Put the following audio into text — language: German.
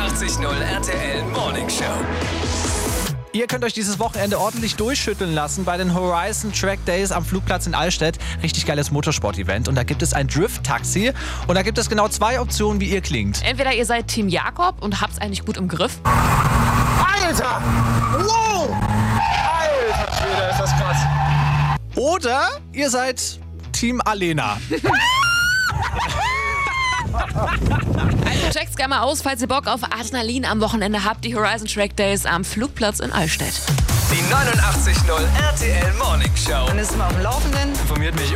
89.0 RTL Morning Show. Ihr könnt euch dieses Wochenende ordentlich durchschütteln lassen bei den Horizon Track Days am Flugplatz in Allstedt. Richtig geiles Motorsport-Event. Und da gibt es ein Drift-Taxi. Und da gibt es genau 2 Optionen, wie ihr klingt. Entweder ihr seid Team Jakob und habt's eigentlich gut im Griff. Alter! Wow! Alter Schwede, ist das krass. Oder ihr seid Team Alena. Also checkt's gerne mal aus, falls ihr Bock auf Adrenalin am Wochenende habt. Die Horizon Track Days am Flugplatz in Allstedt. Die 89.0 RTL Morning Show. Dann ist man auf dem Laufenden. Informiert mich